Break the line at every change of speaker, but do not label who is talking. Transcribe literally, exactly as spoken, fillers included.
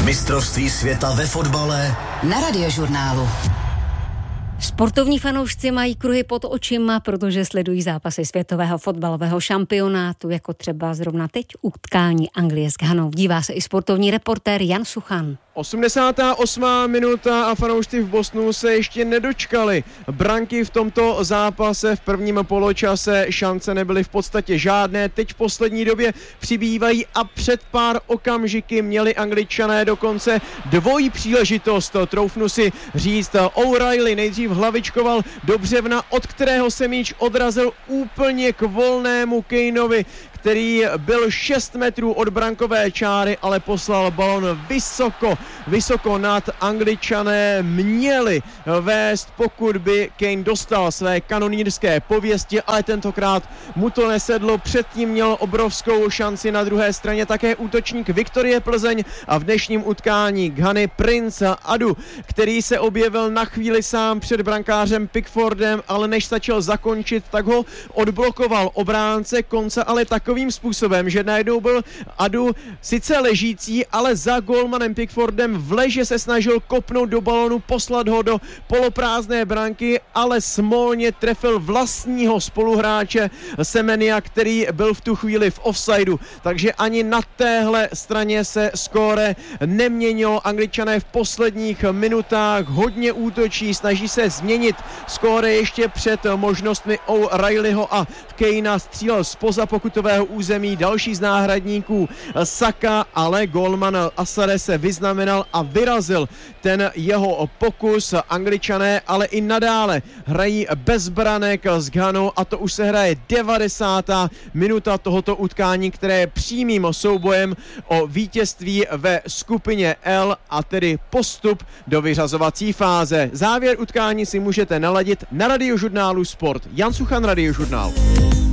Mistrovství světa ve fotbale
na Radiožurnálu.
Sportovní fanoušci mají kruhy pod očima, protože sledují zápasy světového fotbalového šampionátu, jako třeba zrovna teď utkání Anglie s Ghanou. Dívá se i sportovní reportér Jan Suchan.
osmdesátá osmá minuta a fanoušci v Bostonu se ještě nedočkali branky v tomto zápase. V prvním poločase šance nebyly v podstatě žádné. Teď v poslední době přibývají a před pár okamžiky měli Angličané dokonce dvojí příležitost. Troufnu si říct, O'Reilly nejdřív hlavičkoval do břevna, od kterého se míč odrazil úplně k volnému Kaneovi, který byl šest metrů od brankové čáry, ale poslal balon vysoko, vysoko nad. Angličané měli vést, pokud by Kane dostal své kanonýrské pověsti, ale tentokrát mu to nesedlo. Předtím měl obrovskou šanci na druhé straně také útočník Viktorie Plzeň a v dnešním utkání Ghany Prince Adu, který se objevil na chvíli sám před brankářem Pickfordem, ale než stačil zakončit, tak ho odblokoval obránce Konce, ale takovým způsobem, že najednou byl Adu sice ležící, ale za golmanem Pickfordem v leže se snažil kopnout do balonu, poslat ho do poloprázdné branky, ale smolně trefil vlastního spoluhráče Semenia, který byl v tu chvíli v offsideu. Takže ani na téhle straně se skóre neměnilo. Angličané v posledních minutách hodně útočí, snaží se změnit skóre ještě před možnostmi O'Reillyho a Kanea. Střílel zpoza pokutového území další z náhradníků Saka, ale golman Asare se vyznamenal a vyrazil ten jeho pokus. Angličané ale i nadále hrají bez branek s Ghanou a to už se hraje devadesátá minuta tohoto utkání, které je přímým soubojem o vítězství ve skupině L a tedy postup do vyřazovací fáze. Závěr utkání si můžete naladit na Radiožurnálu Sport. Jan Suchan, Radiožurnál.